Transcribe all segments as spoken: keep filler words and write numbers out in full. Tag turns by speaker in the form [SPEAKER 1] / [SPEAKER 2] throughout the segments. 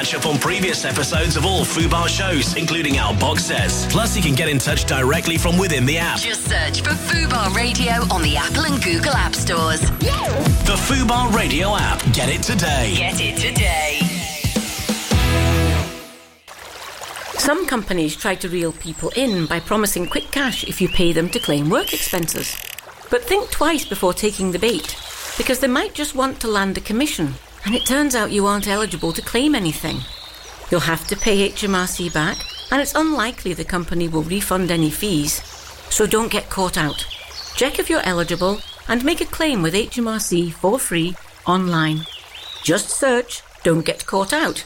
[SPEAKER 1] catch up on previous episodes of all Fubar shows, including our box sets. Plus, you can get in touch directly from within the app.
[SPEAKER 2] Just search for Fubar Radio on the Apple and Google App Stores.
[SPEAKER 1] The Fubar Radio app. Get it today.
[SPEAKER 2] Get it today.
[SPEAKER 3] Some companies try to reel people in by promising quick cash if you pay them to claim work expenses. But think twice before taking the bait, because they might just want to land a commission, and it turns out you aren't eligible to claim anything. You'll have to pay H M R C back, and it's unlikely the company will refund any fees. So don't get caught out. Check if you're eligible and make a claim with H M R C for free online. Just search "Don't Get Caught Out."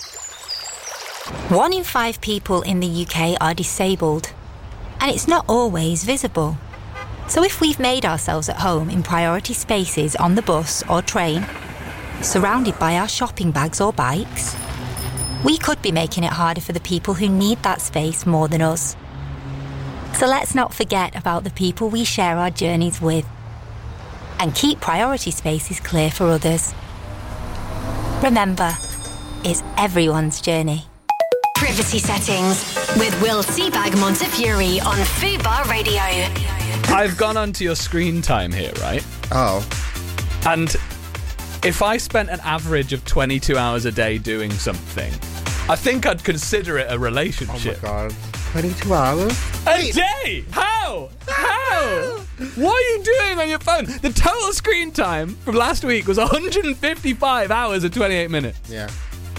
[SPEAKER 4] One in five people in the U K are disabled, and it's not always visible. So if we've made ourselves at home in priority spaces on the bus or train, surrounded by our shopping bags or bikes, we could be making it harder for the people who need that space more than us. So let's not forget about the people we share our journeys with, and keep priority spaces clear for others. Remember, it's everyone's journey.
[SPEAKER 2] Privacy settings with Will Seabag Montefiore on Fubar Radio.
[SPEAKER 5] I've gone onto your screen time here, right?
[SPEAKER 6] Oh.
[SPEAKER 5] And if I spent an average of twenty-two hours a day doing something, I think I'd consider it a relationship.
[SPEAKER 6] Oh my god. twenty-two hours?
[SPEAKER 5] A day? How? How? What are you doing on your phone? The total screen time from last week was one hundred fifty-five hours and twenty-eight minutes.
[SPEAKER 6] Yeah.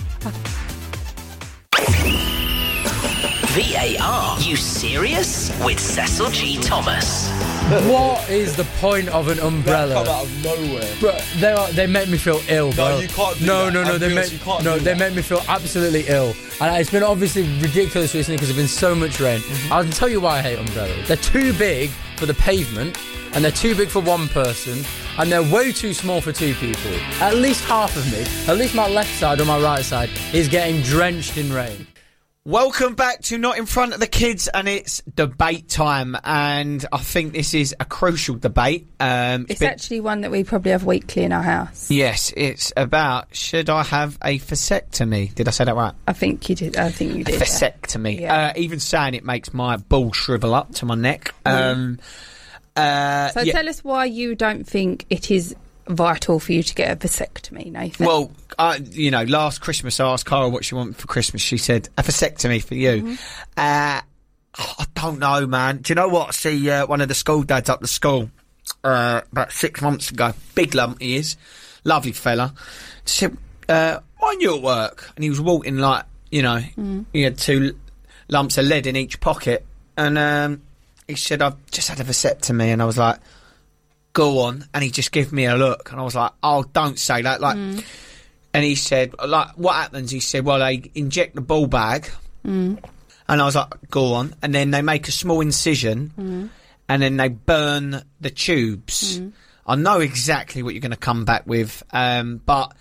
[SPEAKER 1] V A R. You serious? With Cecil G. Thomas.
[SPEAKER 7] What is the point of an umbrella?
[SPEAKER 8] That come out of nowhere.
[SPEAKER 7] Bro, they are, they make me feel ill, bro.
[SPEAKER 8] No, you can't do
[SPEAKER 7] no,
[SPEAKER 8] that.
[SPEAKER 7] No, no, no. They
[SPEAKER 8] Ambulance,
[SPEAKER 7] make
[SPEAKER 8] you can't
[SPEAKER 7] no,
[SPEAKER 8] do
[SPEAKER 7] they
[SPEAKER 8] that.
[SPEAKER 7] make me feel absolutely ill. And it's been obviously ridiculous recently because there's been so much rain. Mm-hmm. I'll tell you why I hate umbrellas. They're too big for the pavement, and they're too big for one person, and they're way too small for two people. At least half of me, at least my left side or my right side, is getting drenched in rain.
[SPEAKER 9] Welcome back to Not in Front of the Kids, and it's debate time, and I think this is a crucial debate. Um,
[SPEAKER 10] it's
[SPEAKER 9] been,
[SPEAKER 10] actually one that we probably have weekly in our house.
[SPEAKER 9] Yes, it's about, should I have a vasectomy? Did I say that right?
[SPEAKER 10] I think you did. I think you did.
[SPEAKER 9] A vasectomy.
[SPEAKER 10] Yeah.
[SPEAKER 9] Uh, even saying it makes my balls shrivel up to my neck. Um, uh,
[SPEAKER 10] so
[SPEAKER 9] yeah.
[SPEAKER 10] tell us why you don't think it is vital for you to get a vasectomy, Nathan.
[SPEAKER 9] Well, I, you know, last Christmas I asked Cara what she wanted for Christmas. She said, a vasectomy for you. Mm-hmm. Uh, oh, I don't know, man. Do you know what? I see uh, one of the school dads up the school uh, about six months ago. Big lump he is. Lovely fella. Said, uh, why are you at work? And he was walking like, you know, mm. he had two lumps of lead in each pocket. And um, he said, I've just had a vasectomy. And I was like, go on. And he just gave me a look, and I was like, oh, don't say that. Like, mm. And he said, like, what happens? He said, well, they inject the ball bag, mm. and I was like, go on. And then they make a small incision, mm. and then they burn the tubes. Mm. I know exactly what you're going to come back with, um, but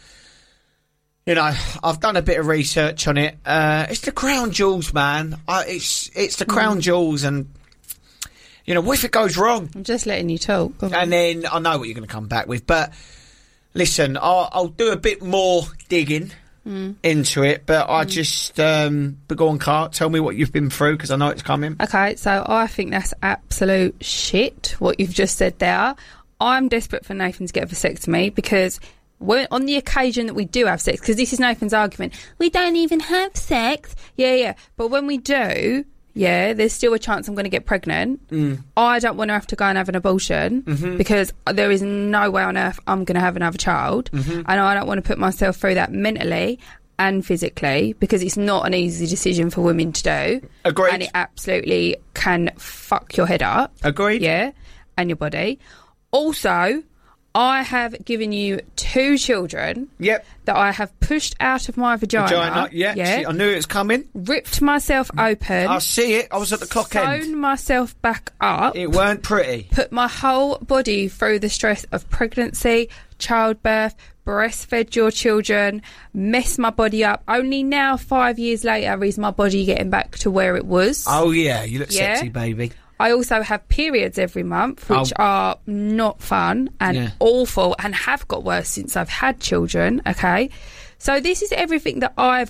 [SPEAKER 9] you know, I've done a bit of research on it. Uh, it's the crown jewels, man. I, it's it's the crown mm. jewels, and you know, what if it goes wrong?
[SPEAKER 10] I'm just letting you talk.
[SPEAKER 9] And then I know what you're going to come back with. But listen, I'll, I'll do a bit more digging mm. into it. But mm. I just, um, but go on, Car, tell me what you've been through, because I know it's coming.
[SPEAKER 10] Okay, so I think that's absolute shit, what you've just said there. I'm desperate for Nathan to get a vasectomy, because when, on the occasion that we do have sex, because this is Nathan's argument, we don't even have sex. Yeah, yeah. But when we do, yeah, there's still a chance I'm going to get pregnant. Mm. I don't want to have to go and have an abortion mm-hmm. because there is no way on earth I'm going to have another child. Mm-hmm. And I don't want to put myself through that mentally and physically, because it's not an easy decision for women to do.
[SPEAKER 9] Agreed.
[SPEAKER 10] And it absolutely can fuck your head up.
[SPEAKER 9] Agreed.
[SPEAKER 10] Yeah, and your body. Also, I have given you two children
[SPEAKER 9] yep.
[SPEAKER 10] that I have pushed out of my vagina.
[SPEAKER 9] Vagina, yeah.
[SPEAKER 10] yeah.
[SPEAKER 9] See, I knew it was coming.
[SPEAKER 10] Ripped myself open.
[SPEAKER 9] I see it. I was at the clock end.
[SPEAKER 10] Sewn myself back up.
[SPEAKER 9] It weren't pretty.
[SPEAKER 10] Put my whole body through the stress of pregnancy, childbirth, breastfed your children, messed my body up. Only now, five years later, is my body getting back to where it was.
[SPEAKER 9] Oh, yeah. You look
[SPEAKER 10] yeah.
[SPEAKER 9] sexy, baby.
[SPEAKER 10] I also have periods every month, which oh. are not fun and yeah. awful, and have got worse since I've had children, okay? So this is everything that I've